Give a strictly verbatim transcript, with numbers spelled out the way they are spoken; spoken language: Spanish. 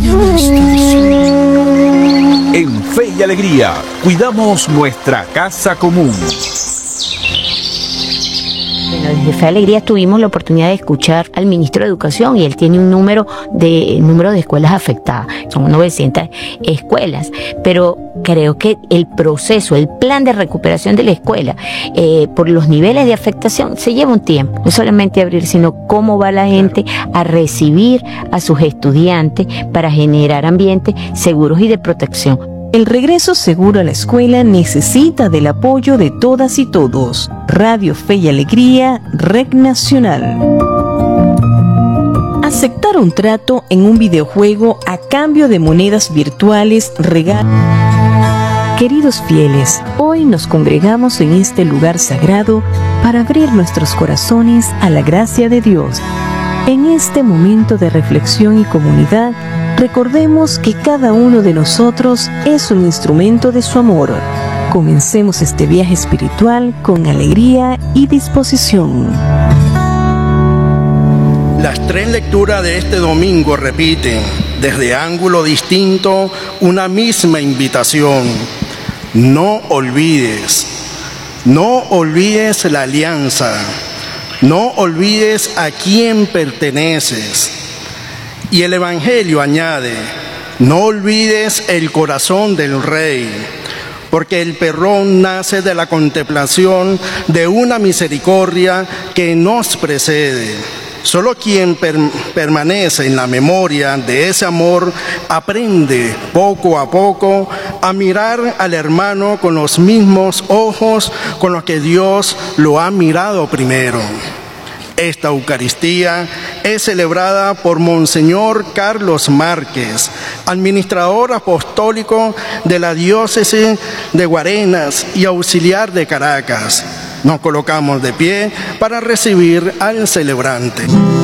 En Fe y Alegría, cuidamos nuestra casa común. Bueno, desde Fe y Alegría tuvimos la oportunidad de escuchar al ministro de Educación y él tiene un número de número de escuelas afectadas. Son novecientas escuelas, pero creo que el proceso, el plan de recuperación de la escuela, eh, por los niveles de afectación, se lleva un tiempo. No solamente abrir, sino cómo va la gente a recibir a sus estudiantes para generar ambientes seguros y de protección. El regreso seguro a la escuela necesita del apoyo de todas y todos. Radio Fe y Alegría, Red Nacional. Aceptar un trato en un videojuego a cambio de monedas virtuales regala. Queridos fieles, hoy nos congregamos en este lugar sagrado para abrir nuestros corazones a la gracia de Dios. En este momento de reflexión y comunidad, recordemos que cada uno de nosotros es un instrumento de su amor. Comencemos este viaje espiritual con alegría y disposición. Las tres lecturas de este domingo repiten, desde ángulo distinto, una misma invitación. No olvides, no olvides la alianza, no olvides a quién perteneces. Y el Evangelio añade, no olvides el corazón del Rey, porque el perdón nace de la contemplación de una misericordia que nos precede. Solo quien per- permanece en la memoria de ese amor aprende poco a poco a mirar al hermano con los mismos ojos con los que Dios lo ha mirado primero. Esta Eucaristía es celebrada por Monseñor Carlos Márquez, administrador apostólico de la diócesis de Guarenas y auxiliar de Caracas. Nos colocamos de pie para recibir al celebrante.